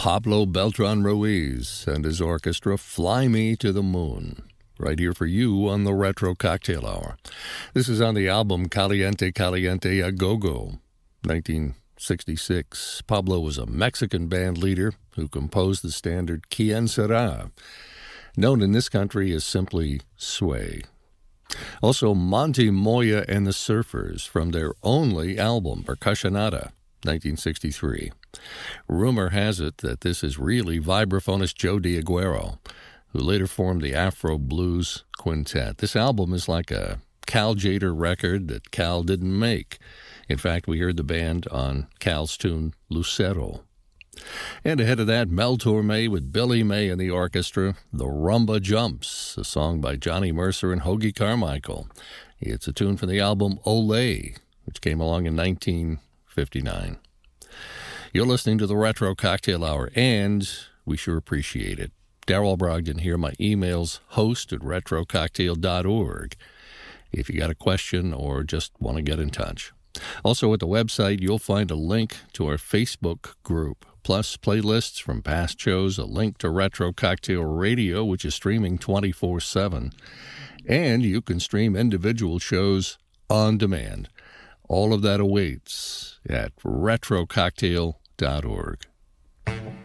Pablo Beltran Ruiz and his orchestra, Fly Me to the Moon, right here for you on the Retro Cocktail Hour. This is on the album Caliente Caliente A Go-Go, 1966. Pablo was a Mexican band leader who composed the standard Quien Sera, known in this country as simply Sway. Also, Monty Moya and the Surfers from their only album, Percussionata, 1963. Rumor has it that this is really vibraphonist Joe D'Aguero, who later formed the Afro Blues Quintet. This album is like a Cal Tjader record that Cal didn't make. In fact, we heard the band on Cal's tune, Lucero. And ahead of that, Mel Torme with Billy May and the orchestra, The Rumba Jumps, a song by Johnny Mercer and Hoagy Carmichael. It's a tune from the album Olé, which came along in 1959. You're listening to the Retro Cocktail Hour, and we sure appreciate it. Darrell Brogdon here, my email's host@retrococktail.org. If you got a question or just want to get in touch. Also at the website, you'll find a link to our Facebook group, plus playlists from past shows, a link to Retro Cocktail Radio, which is streaming 24/7, and you can stream individual shows on demand. All of that awaits at retrococktail.org.